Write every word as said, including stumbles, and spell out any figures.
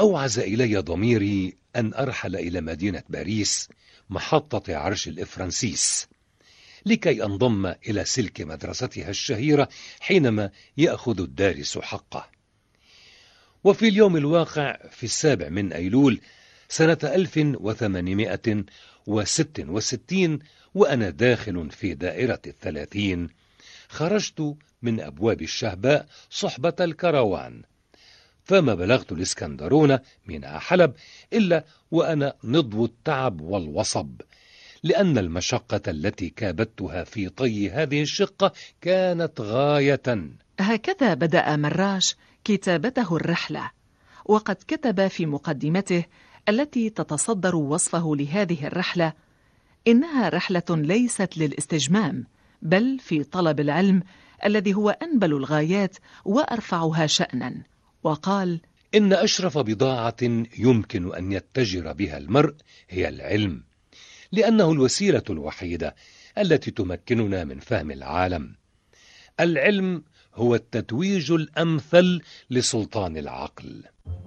أوعز إلي ضميري أن أرحل إلى مدينة باريس محطة عرش الإفرنسيس لكي أنضم إلى سلك مدرستها الشهيرة حينما يأخذ الدارس حقه. وفي اليوم الواقع في السابع من أيلول سنة ألف وثمانمائة وستة وستين وأنا داخل في دائرة الثلاثين خرجت من أبواب الشهباء صحبة الكروان، فما بلغت الإسكندرون من حلب إلا وأنا نضو التعب والوصب، لأن المشقة التي كابدتها في طي هذه الشقة كانت غاية. هكذا بدأ مراش كتابته الرحلة، وقد كتب في مقدمته التي تتصدر وصفه لهذه الرحلة: إنها رحلة ليست للاستجمام، بل في طلب العلم الذي هو أنبل الغايات وأرفعها شأنا. وقال: إن أشرف بضاعة يمكن أن يتجر بها المرء هي العلم، لأنه الوسيلة الوحيدة التي تمكننا من فهم العالم. العلم هو التتويج الأمثل لسلطان العقل.